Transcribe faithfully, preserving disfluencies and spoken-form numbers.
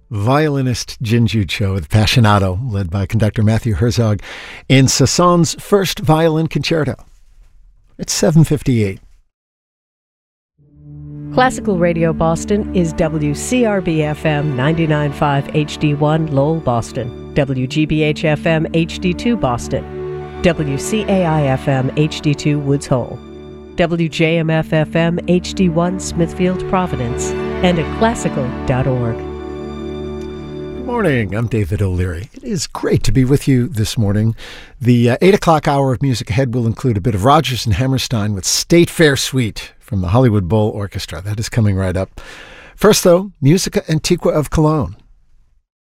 Violinist Jinju Cho with Passionato, led by conductor Matthew Herzog, in Sasson's first violin concerto. It's seven fifty-eight. Classical Radio Boston is W C R B F M ninety-nine point five H D one Lowell, Boston, W G B H F M H D two Boston, W C A I F M H D two Woods Hole, W J M F F M H D one Smithfield, Providence, and at classical dot org. Good morning. I'm David O'Leary. It is great to be with you this morning. The uh, eight o'clock hour of music ahead will include a bit of Rodgers and Hammerstein with State Fair Suite from the Hollywood Bowl Orchestra. That is coming right up. First, though, Musica Antiqua of Cologne.